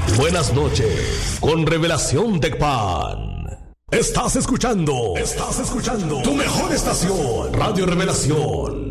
Buenas noches, con Revelación Tecpan. Estás escuchando tu mejor estación, Radio Revelación.